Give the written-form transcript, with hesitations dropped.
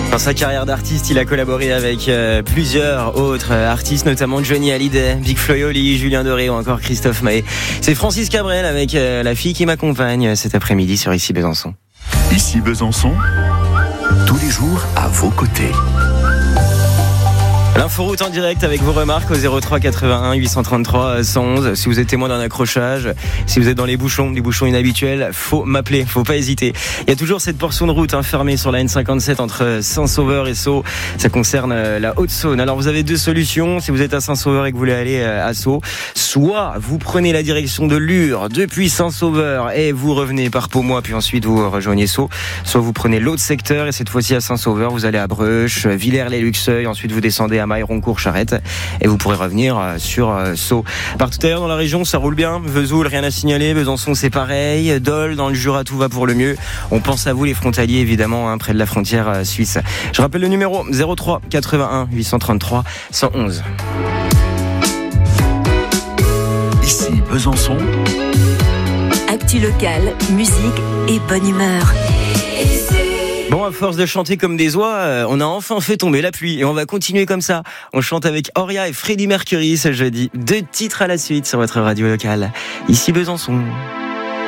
Dans sa carrière d'artiste, il a collaboré avec plusieurs autres artistes, notamment Johnny Hallyday, Big Flo et Oli, Julien Doré ou encore Christophe Maé. C'est Francis Cabrel avec La fille qui m'accompagne cet après-midi sur Ici Besançon. Ici Besançon, tous les jours à vos côtés. L'inforoute en direct avec vos remarques au 03 81 833 111. Si vous êtes témoin d'un accrochage, si vous êtes dans les bouchons inhabituels, faut m'appeler, faut pas hésiter. Il y a toujours cette portion de route fermée sur la N57 entre Saint-Sauveur et Sceaux. Ça concerne la Haute-Saône. Alors vous avez deux solutions si vous êtes à Saint-Sauveur et que vous voulez aller à Sceaux. Soit vous prenez la direction de Lure depuis Saint-Sauveur et vous revenez par Pomois puis ensuite vous rejoignez Sceaux. Soit vous prenez l'autre secteur et cette fois-ci à Saint-Sauveur, vous allez à Breuch, Villers-les-Luxeuil, ensuite vous descendez à Mailleroncourt, Charette et vous pourrez revenir sur Sceaux. Partout ailleurs dans la région ça roule bien. Vesoul, rien à signaler. Besançon c'est pareil. Dole, dans le Jura tout va pour le mieux. On pense à vous les frontaliers évidemment près de la frontière suisse. Je rappelle le numéro 03 81 833 111. Ici Besançon, actu locale, musique et bonne humeur. Bon, à force de chanter comme des oies, on a enfin fait tomber la pluie et on va continuer comme ça. On chante avec Auria et Freddie Mercury ce jeudi. 2 titres à la suite sur votre radio locale. Ici Besançon.